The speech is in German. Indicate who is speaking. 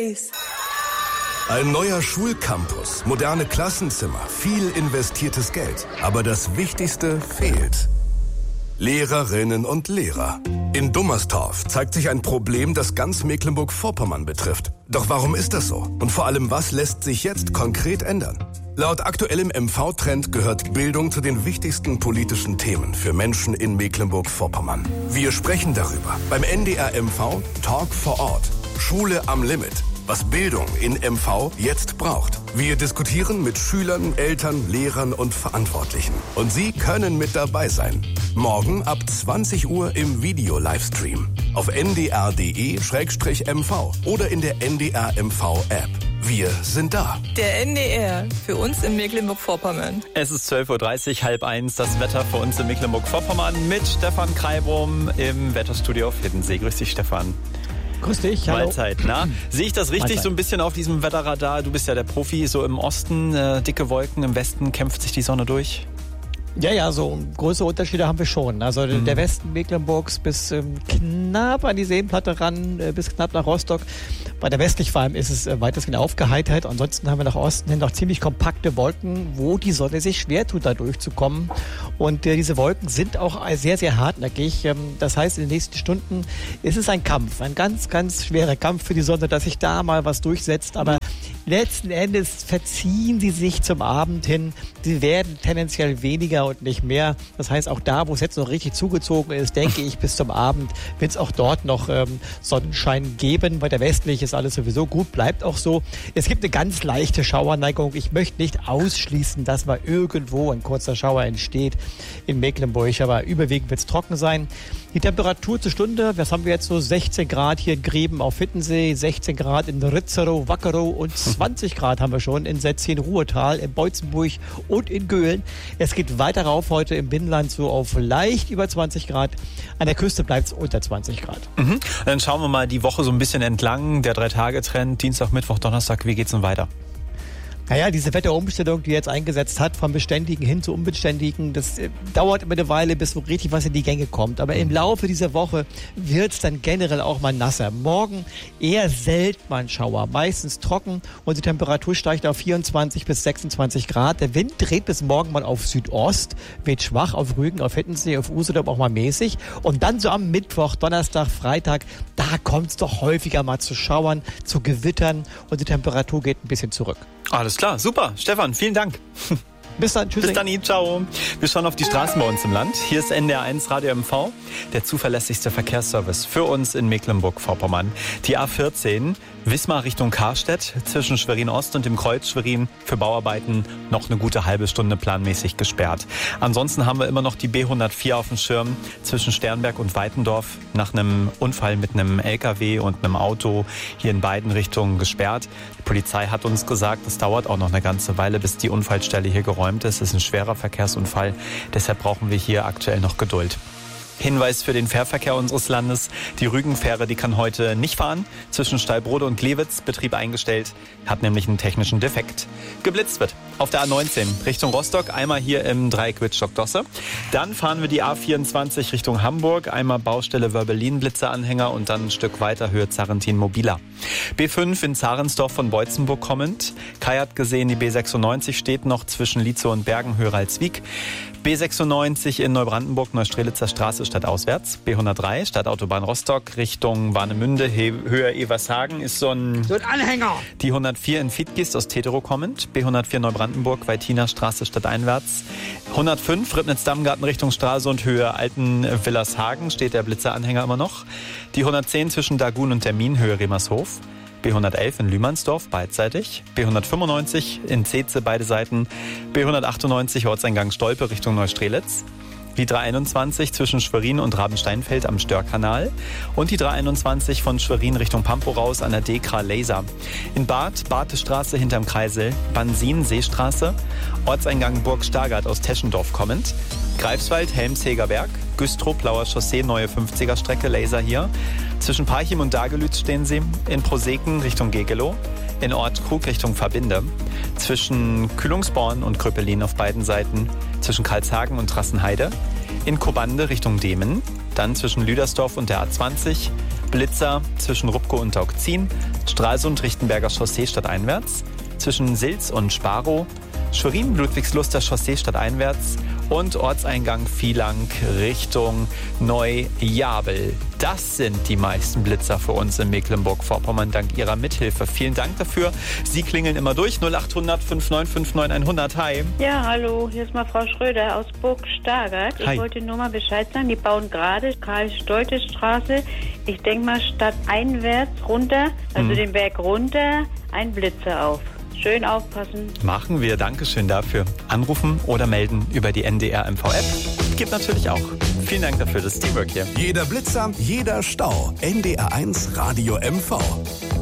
Speaker 1: Space.
Speaker 2: Ein neuer Schulcampus, moderne Klassenzimmer, viel investiertes Geld. Aber das Wichtigste fehlt. Lehrerinnen und Lehrer. In Dummerstorf zeigt sich ein Problem, das ganz Mecklenburg-Vorpommern betrifft. Doch warum ist das so? Und vor allem, was lässt sich jetzt konkret ändern? Laut aktuellem MV-Trend gehört Bildung zu den wichtigsten politischen Themen für Menschen in Mecklenburg-Vorpommern. Wir sprechen darüber beim NDR MV Talk vor Ort. Schule am Limit. Was Bildung in MV jetzt braucht. Wir diskutieren mit Schülern, Eltern, Lehrern und Verantwortlichen. Und Sie können mit dabei sein. Morgen ab 20 Uhr im Video-Livestream. Auf ndr.de/mv oder in der NDR MV-App. Wir sind da.
Speaker 1: Der NDR, für uns in Mecklenburg-Vorpommern.
Speaker 3: Es ist 12.30 Uhr, 12:30, das Wetter für uns in Mecklenburg-Vorpommern mit Stefan Kreibrum im Wetterstudio auf Hiddensee. Grüß dich, Stefan.
Speaker 4: Grüß dich, hallo.
Speaker 3: Mahlzeit, na? Sehe ich das richtig
Speaker 4: Mahlzeit.
Speaker 3: so ein bisschen auf diesem Wetterradar? Du bist ja der Profi, so im Osten, dicke Wolken, im Westen kämpft sich die Sonne durch?
Speaker 4: Ja, so große Unterschiede haben wir schon. Also der Westen Mecklenburgs bis knapp an die Seenplatte ran, bis knapp nach Rostock. Bei der westlich vor allem ist es weitestgehend aufgeheitert. Ansonsten haben wir nach Osten hin noch ziemlich kompakte Wolken, wo die Sonne sich schwer tut, da durchzukommen. Und diese Wolken sind auch sehr, sehr hartnäckig. Das heißt, in den nächsten Stunden ist es ein Kampf, ein ganz, ganz schwerer Kampf für die Sonne, dass sich da mal was durchsetzt. Aber letzten Endes verziehen sie sich zum Abend hin. Sie werden tendenziell weniger und nicht mehr. Das heißt, auch da, wo es jetzt noch richtig zugezogen ist, denke ich, bis zum Abend wird es auch dort noch Sonnenschein geben. Bei der westlich ist alles sowieso gut, bleibt auch so. Es gibt eine ganz leichte Schauerneigung. Ich möchte nicht ausschließen, dass mal irgendwo ein kurzer Schauer entsteht in Mecklenburg, aber überwiegend wird es trocken sein. Die Temperatur zur Stunde, was haben wir jetzt so? 16 Grad hier in Grieben auf Hiddensee, 16 Grad in Ritzerow, Wackerow und 20 Grad haben wir schon in Setzchen, Ruhrtal, in Beutzenburg und in Göhlen. Es geht weiter rauf heute im Binnenland so auf leicht über 20 Grad. An der Küste bleibt es unter 20 Grad.
Speaker 3: Dann schauen wir mal die Woche so ein bisschen entlang. Der 3-Tage-Trend, Dienstag, Mittwoch, Donnerstag, wie geht's denn weiter?
Speaker 4: Naja, diese Wetterumstellung, die jetzt eingesetzt hat, vom Beständigen hin zu Unbeständigen, das dauert immer eine Weile, bis so richtig was in die Gänge kommt. Aber im Laufe dieser Woche wird es dann generell auch mal nasser. Morgen eher selten mal ein Schauer, meistens trocken und die Temperatur steigt auf 24 bis 26 Grad. Der Wind dreht bis morgen mal auf Südost, weht schwach auf Rügen, auf Hiddensee, auf Usedom auch mal mäßig. Und dann so am Mittwoch, Donnerstag, Freitag, da kommt es doch häufiger mal zu Schauern, zu Gewittern und die Temperatur geht ein bisschen zurück.
Speaker 3: Alles klar, super. Stefan, vielen Dank.
Speaker 4: Bis dann, tschüss.
Speaker 3: Bis dann, ciao. Wir schauen auf die Straßen bei uns im Land. Hier ist NDR1 Radio MV, der zuverlässigste Verkehrsservice für uns in Mecklenburg-Vorpommern. Die A14, Wismar Richtung Karstedt, zwischen Schwerin-Ost und dem Kreuz Schwerin für Bauarbeiten noch eine gute halbe Stunde planmäßig gesperrt. Ansonsten haben wir immer noch die B104 auf dem Schirm zwischen Sternberg und Weitendorf nach einem Unfall mit einem LKW und einem Auto hier in beiden Richtungen gesperrt. Die Polizei hat uns gesagt, es dauert auch noch eine ganze Weile, bis die Unfallstelle hier geräumt ist. Es ist ein schwerer Verkehrsunfall, deshalb brauchen wir hier aktuell noch Geduld. Hinweis für den Fährverkehr unseres Landes. Die Rügenfähre, die kann heute nicht fahren. Zwischen Stallbrode und Glewitz, Betrieb eingestellt, hat nämlich einen technischen Defekt. Geblitzt wird auf der A19 Richtung Rostock, einmal hier im Dreieck Wittstock-Dosse. Dann fahren wir die A24 Richtung Hamburg, einmal Baustelle Wörbelin-Blitzeranhänger und dann ein Stück weiter Höhe Zarentin-Mobiler. B5 in Zarensdorf von Beutzenburg kommend. Kai hat gesehen, die B96 steht noch zwischen Lietzow und Bergen, Höhe Ralswiek. B96 in Neubrandenburg, Neustrelitzer Straße stadtauswärts. B103 Stadtautobahn Rostock Richtung Warnemünde, Höhe Evershagen ist so ein
Speaker 4: Anhänger.
Speaker 3: Die 104 in Fiedgist aus Teterow kommend. B104 Neubrandenburg, Weitiner Straße stadteinwärts. 105 Ribnitz-Dammgarten Richtung Stralsund, Höhe Alten-Villershagen steht der Blitzeranhänger immer noch. Die 110 zwischen Dagun und Termin, Höhe Remershof. B111 in Lühmannsdorf, beidseitig. B195 in Zeetze, beide Seiten. B198 Ortseingang Stolpe Richtung Neustrelitz. Die 321 zwischen Schwerin und Rabensteinfeld am Störkanal. Und die 321 von Schwerin Richtung Pampo raus an der Dekra Laser. In Bad, Batestraße hinterm Kreisel. Bansin, Seestraße. Ortseingang Burg Stargard aus Teschendorf kommend. Greifswald, Helmsheger Berg. Güstrow, Blauer Chaussee, neue 50er-Strecke, Laser hier. Zwischen Parchim und Dagelütz stehen sie. In Proseken Richtung Gegelow. In Ortkrug Richtung Verbinde. Zwischen Kühlungsborn und Kröpelin auf beiden Seiten. Zwischen Karlshagen und Trassenheide. In Kobande Richtung Demen. Dann zwischen Lüdersdorf und der A20. Blitzer zwischen Rupkow und Taugzien, Stralsund-Richtenberger Chaussee stadteinwärts, zwischen Silz und Sparow, Schwerin-Ludwigslust Chaussee stadteinwärts und Ortseingang Vielang Richtung Neujabel. Das sind die meisten Blitzer für uns in Mecklenburg-Vorpommern dank Ihrer Mithilfe. Vielen Dank dafür. Sie klingeln immer durch. 0800 5959 100. Hi.
Speaker 5: Ja, hallo. Hier ist mal Frau Schröder aus Burg Stargard. Ich
Speaker 3: Hi.
Speaker 5: wollte nur mal Bescheid sagen. Die bauen gerade Karl-Stolte-Straße. Ich denke mal stadteinwärts runter, also den Berg runter, ein Blitzer auf. Schön aufpassen.
Speaker 3: Machen wir. Dankeschön dafür. Anrufen oder melden über die NDR MV-App. Gibt natürlich auch. Vielen Dank dafür, das Teamwork hier.
Speaker 2: Jeder Blitzer, jeder Stau. NDR 1 Radio MV.